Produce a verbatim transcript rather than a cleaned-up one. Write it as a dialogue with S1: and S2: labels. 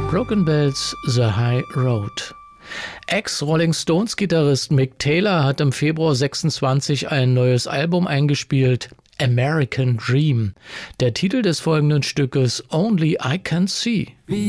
S1: Broken Bells, The High Road. Ex-Rolling Stones-Gitarrist Mick Taylor hat im Februar sechsundzwanzig ein neues Album eingespielt, American Dream. Der Titel des folgenden Stückes, Only I Can See.